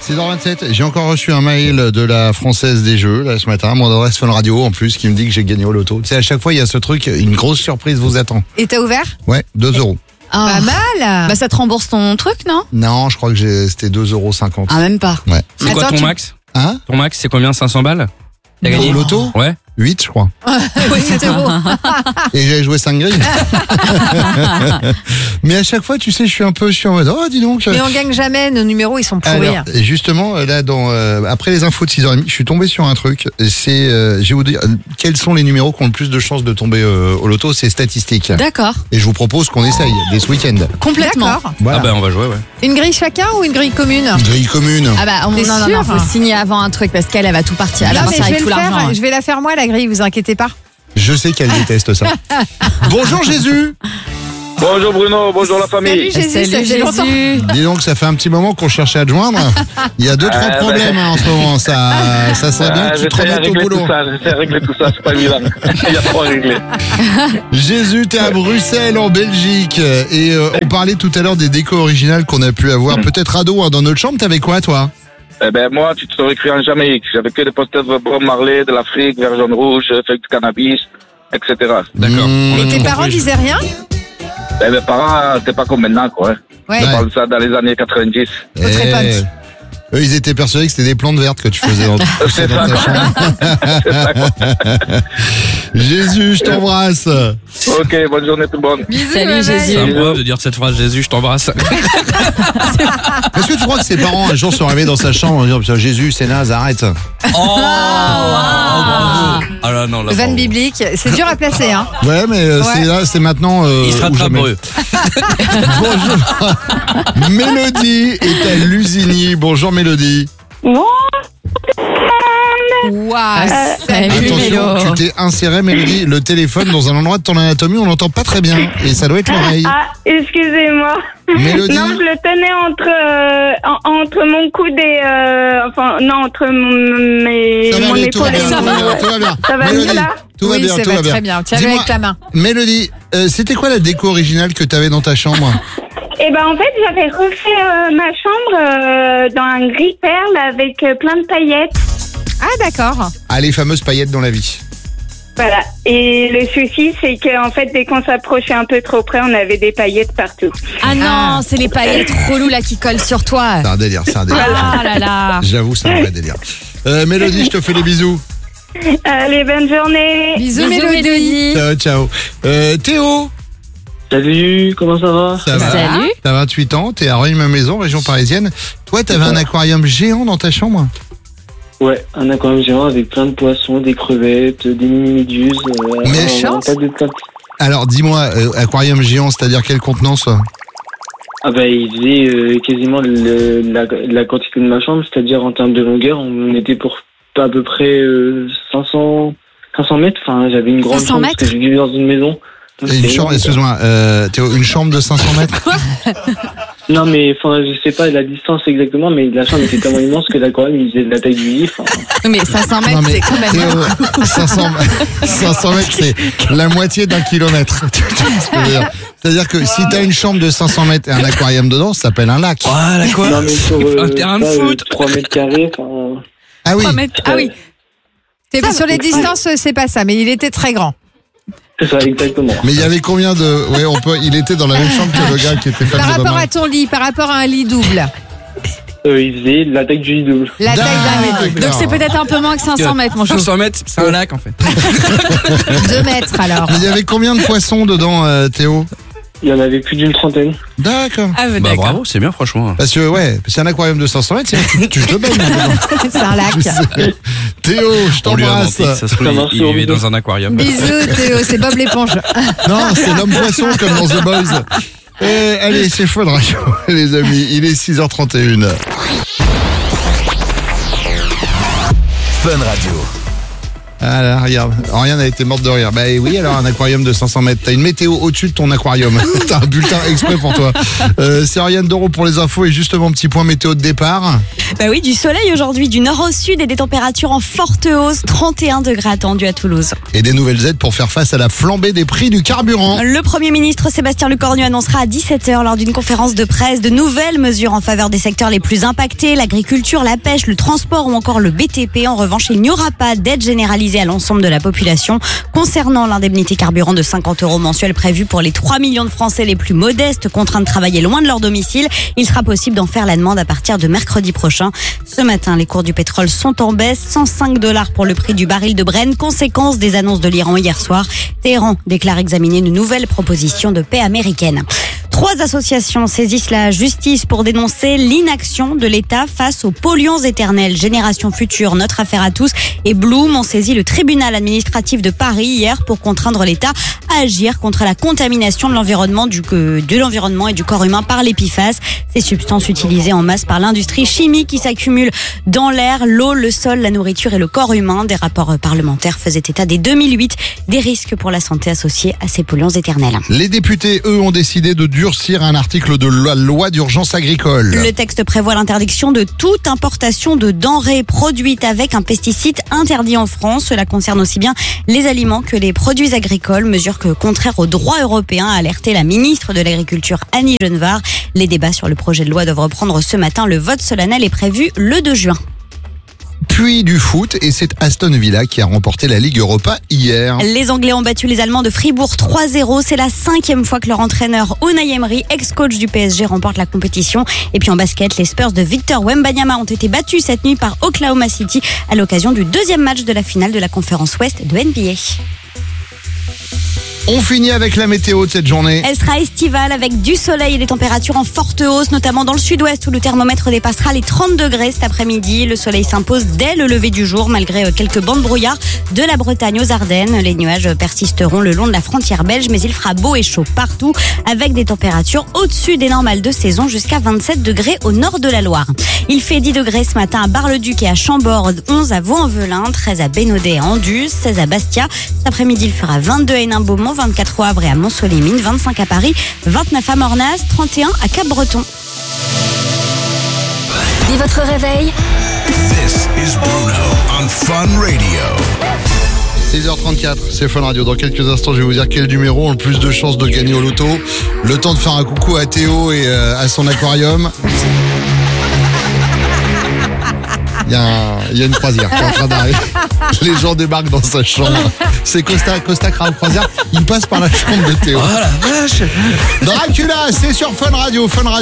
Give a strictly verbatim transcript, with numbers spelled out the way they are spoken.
six heures vingt-sept, j'ai encore reçu un mail de la Française des Jeux, là, ce matin, mon adresse Fun Radio, en plus, qui me dit que j'ai gagné au loto. Tu sais, à chaque fois, il y a ce truc, une grosse surprise vous attend. Et t'as ouvert ? Ouais, deux euros. Oh. Pas mal. Bah ça te rembourse ton truc, non ? Non, je crois que j'ai, c'était deux euros cinquante. Ah, même pas. Ouais. C'est quoi Attends, ton tu- max Hein ? Ton max, c'est combien ? cinq cents balles ? T'as gagné Au loto ? Ouais. huit, je crois. Oui, c'était beau. Et j'ai joué cinq grilles. Mais à chaque fois, tu sais, je suis un peu, je suis en mode, oh, dis donc. Mais on gagne jamais, nos numéros ils sont pourris. Alors, justement, là, dans, euh, après les infos de six heures trente, je suis tombé sur un truc. C'est, euh, je vais vous dire, euh, quels sont les numéros qui ont le plus de chances de tomber euh, au loto, c'est statistique. D'accord. Et je vous propose qu'on essaye dès ce week-end. Complètement. D'accord. Voilà. Ah bah on va jouer, ouais. Une grille chacun ou une grille commune ? Une grille commune. Ah bah on, T'es non, non, sûr non, faut signer avant un truc parce qu'elle, elle va tout partir. Elle va Non, mais partir je vais, avec tout le l'argent. faire, je vais la faire moi la grille, vous inquiétez pas. Je sais qu'elle déteste ça. Bonjour Jésus. Bonjour Bruno, bonjour la famille. Salut Jésus, ça fait longtemps. Dis donc, ça fait un petit moment qu'on cherchait à te joindre. Il y a deux, trois Ah, problèmes bah. hein, en ce moment. Ça, ça serait bien Ah, que tu te j'essaie de remettes au régler boulot. tout ça, j'essaie de régler tout ça, c'est pas évident. Il y a trop à régler. Jésus, t'es à Bruxelles, en Belgique. Et euh, on parlait tout à l'heure des décos originales qu'on a pu avoir. Peut-être ado, hein, dans notre chambre, t'avais quoi, toi ? Eh ben moi, tu te serais cru en Jamaïque. J'avais que des posters de Bob Marley, de l'Afrique, vert, jaune, rouge, feuille de cannabis, et cetera. D'accord. Mmh. On a Et tout tes parents compris. disaient rien ? Eh ben parents, c'était pas comme maintenant, quoi. Ouais. Je parle de ça dans les années quatre-vingt-dix. Faut très punch. Eux, ils étaient persuadés que c'était des plantes vertes que tu faisais dans, C'est dans ça, ta quoi. chambre. C'est ça, quoi. Jésus, je t'embrasse. Ok, bonne journée tout le monde. Bisous, Salut, bye bye. Jésus. C'est un problème de dire cette phrase, Jésus, je t'embrasse. Est-ce que tu crois que ses parents, un jour, sont arrivés dans sa chambre en disant, putain, Jésus, c'est naze, arrête. Oh, bravo. Ah là, non, là, Vanne bravo. biblique, c'est dur à placer, hein. Ouais, mais euh, Ouais. c'est là, c'est maintenant. Euh, Il se ou rattrape jamais. pour eux. Bonjour. Mélodie est à Lusigny. Bonjour Mélodie. Waouh. Salut, Attention, Mélo. tu t'es inséré, Mélodie, le téléphone dans un endroit de ton anatomie, on l'entend pas très bien. Et ça doit être l'oreille. Ah, excusez-moi. Mélodie. Non, je le tenais entre euh, en- entre mon coude et euh, enfin non entre mon, mes Ça va mon aller, tout va épaule et bien, tout mon- va bien, tout va bien. Ça va Mélodie, mieux, là tout va Oui, bien, ça tout va va bien. très bien. Tiens-le Dis-moi, avec ta main. Mélodie, euh, c'était quoi la déco originale que t'avais dans ta chambre? Et ben en fait j'avais refait euh, ma chambre euh, dans un gris perle avec euh, plein de paillettes. Ah d'accord. Ah, les fameuses paillettes dans la vie. Voilà. Et le souci c'est que en fait dès qu'on s'approchait un peu trop près on avait des paillettes partout. Ah non, Ah. c'est les paillettes reloues là qui collent sur toi. C'est un délire, c'est un délire. Ah là là. J'avoue, c'est un vrai délire. Euh, Mélodie, je te fais des bisous. Allez, bonne journée. Bisous, Bisous, Mélodie. Mélodie. Ciao, ciao. Euh, Théo, Salut, comment ça va? ça va? Salut. T'as vingt-huit ans, t'es à Rueil-Malmaison, région parisienne. Toi, t'avais un aquarium géant dans ta chambre? Ouais, un aquarium géant avec plein de poissons, des crevettes, des mini-méduses. Euh, Mais un- chance. un tas de plein de- Alors, dis-moi, euh, aquarium géant, c'est-à-dire quelle contenance? Ah bah il faisait euh, quasiment le, la, la quantité de ma chambre, c'est-à-dire en termes de longueur, on était pour à peu près euh, cinq cents, cinq cents mètres. Enfin, j'avais une grande cinq cents chambre parce que mètres je vivais dans une maison. Donc, Une c'était chambre, énorme, excuse-moi, euh, Théo, une chambre de cinq cents mètres? quoi. Non mais enfin, je sais pas la distance exactement, mais la chambre était tellement immense que l'aquarium il faisait de la taille du lit. Enfin, Mais cinq cents mètres, Non, mais c'est quand même. Théo, cinq cents, cinq cents mètres, c'est la moitié d'un kilomètre. Tu vois ce que je veux dire? C'est-à-dire que si t'as une chambre de cinq cents mètres et un aquarium dedans, ça s'appelle un lac. Ah, la quoi? non mais sur euh, Un terrain de pas, euh, foot. trois mètres carrés. Enfin, Ah oui. trois mètres. Ah oui. C'est- Ça, sur les c'est- distances, c'est pas ça, mais il était très grand. c'est ça exactement. Mais il y avait combien de... Ouais, on peut... Il était dans la même chambre que le gars qui était fan Par de rapport Bama. à ton lit, par rapport à un lit double, Euh, il faisait de la taille du lit double. la taille d'un lit. Donc c'est peut-être un peu moins que cinq cents mètres, mon chou. cinq cents mètres, c'est un lac en fait. Deux mètres alors. Mais il y avait combien de poissons dedans, euh, Théo? Il y en avait plus d'une trentaine. D'accord. Ah Bah bravo, c'est bien franchement. Parce que, ouais, c'est un aquarium de cinq cents mètres, c'est- tu te baignes dedans. C'est un lac. Je sais. Théo, je On lui a t'embrasse. menti que ça se trouve, Ça marche il, il sur vivait vidéo. dans un aquarium. Bisous Théo, c'est Bob l'éponge. Non, c'est l'homme poisson comme dans The Boys. Euh, allez, c'est Fun Radio, les amis. Il est six heures trente et une. Fun Radio. Ah là, regarde, Oriane a été morte de rire. Bah oui, alors un aquarium de cinq cents mètres. T'as une météo au-dessus de ton aquarium. T'as un bulletin exprès pour toi. Euh, c'est Oriane Doro pour les infos et justement petit point météo de départ. Bah oui, du soleil aujourd'hui, du nord au sud et des températures en forte hausse. trente et un degrés attendus à Toulouse. Et des nouvelles aides pour faire face à la flambée des prix du carburant. Le Premier ministre Sébastien Lecornu annoncera à dix-sept heures lors d'une conférence de presse de nouvelles mesures en faveur des secteurs les plus impactés, l'agriculture, la pêche, le transport ou encore le B T P. En revanche, il n'y aura pas d'aide généralisée à l'ensemble de la population. Concernant l'indemnité carburant de cinquante euros mensuels prévue pour les trois millions de Français les plus modestes contraints de travailler loin de leur domicile, il sera possible d'en faire la demande à partir de mercredi prochain. Ce matin, les cours du pétrole sont en baisse, cent cinq dollars pour le prix du baril de Brent, conséquence des annonces de l'Iran hier soir. Téhéran déclare examiner une nouvelle proposition de paix américaine. Trois associations saisissent la justice pour dénoncer l'inaction de l'État face aux polluants éternels. Génération Future, Notre Affaire à tous et Bloom ont saisi le tribunal administratif de Paris hier pour contraindre l'État à agir contre la contamination de l'environnement, du, de l'environnement et du corps humain par les P F A S. Ces substances utilisées en masse par l'industrie chimique qui s'accumulent dans l'air, l'eau, le sol, la nourriture et le corps humain. Des rapports parlementaires faisaient état dès deux mille huit des risques pour la santé associés à ces polluants éternels. Les députés, eux, ont décidé de durcir un article de la loi d'urgence agricole. Le texte prévoit l'interdiction de toute importation de denrées produites avec un pesticide interdit en France. Cela concerne aussi bien les aliments que les produits agricoles, mesure que contraire au droit européen, a alerté la ministre de l'Agriculture Annie Genevard. Les débats sur le projet de loi doivent reprendre ce matin. Le vote solennel est prévu le deux juin. Puis du foot, et c'est Aston Villa qui a remporté la Ligue Europa hier. Les Anglais ont battu les Allemands de Fribourg trois zéro. C'est la cinquième fois que leur entraîneur Unai Emery, ex-coach du P S G, remporte la compétition. Et puis en basket, les Spurs de Victor Wembanyama ont été battus cette nuit par Oklahoma City à l'occasion du deuxième match de la finale de la conférence Ouest de N B A. On finit avec la météo de cette journée. Elle sera estivale avec du soleil et des températures en forte hausse, notamment dans le sud-ouest où le thermomètre dépassera les trente degrés cet après-midi. Le soleil s'impose dès le lever du jour malgré quelques bancs de brouillard de la Bretagne aux Ardennes. Les nuages persisteront le long de la frontière belge, mais il fera beau et chaud partout avec des températures au-dessus des normales de saison jusqu'à vingt-sept degrés au nord de la Loire. Il fait dix degrés ce matin à Bar-le-Duc et à Chambord, onze à Vaux-en-Velin, treize à Bénodet et Anduze, seize à Bastia. Cet après-midi, il fera vingt-deux à Hénin-Beaumont, vingt-quatre au Havre et à Mont-Solimine, vingt-cinq à Paris, vingt-neuf à Mornas, trente et un à Cap-Breton. Dès votre réveil, This is Bruno on Fun Radio. six heures trente-quatre, c'est Fun Radio. Dans quelques instants, je vais vous dire quel numéro a le plus de chances de gagner au loto. Le temps de faire un coucou à Théo et euh, à son aquarium. Il y, a un, il y a une croisière qui est en train d'arriver. Les gens débarquent dans sa chambre. C'est Costa, Costa Crowd Croisière. Il passe par la chambre de Théo. Oh la vache. Dracula, c'est sur Fun Radio. Fun Radio.